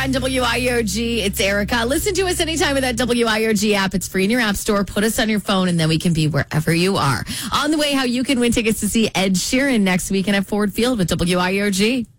on WIOG. It's Erica. Listen to us anytime with that WIOG app. It's free in your app store. Put us on your phone, and then we can be wherever you are. On the way, how you can win tickets to see Ed Sheeran next weekend at Ford Field with WIOG.